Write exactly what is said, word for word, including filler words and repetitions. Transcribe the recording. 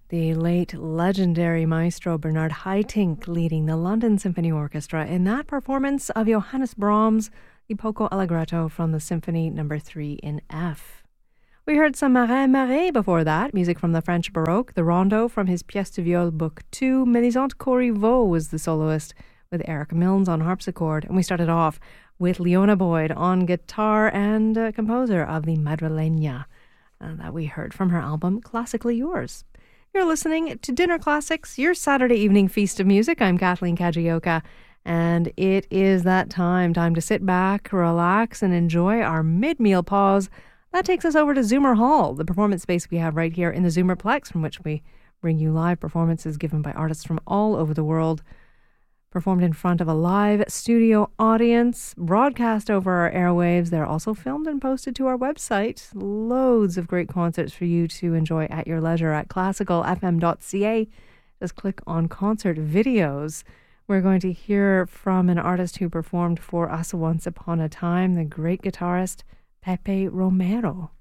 The late legendary maestro Bernard Haitink leading the London Symphony Orchestra in that performance of Johannes Brahms' the Poco Allegretto from the Symphony Number three in F. We heard some Marin Marais before that, music from the French Baroque, the Rondo from his Pièce de Viol Book two, Mélisande Corriveau was the soloist with Eric Milnes on harpsichord, and we started off with Leona Boyd on guitar and uh, composer of the Madrileña uh, that we heard from her album Classically Yours. You're listening to Dinner Classics, your Saturday evening feast of music. I'm Kathleen Kajioka, and it is that time, time to sit back, relax, and enjoy our mid-meal pause. That takes us over to Zoomer Hall, the performance space we have right here in the Zoomerplex, from which we bring you live performances given by artists from all over the world, performed in front of a live studio audience, broadcast over our airwaves. They're also filmed and posted to our website. Loads of great concerts for you to enjoy at your leisure at classical f m dot c a. Just click on concert videos. We're going to hear from an artist who performed for us once upon a time, the great guitarist Pepe Romero.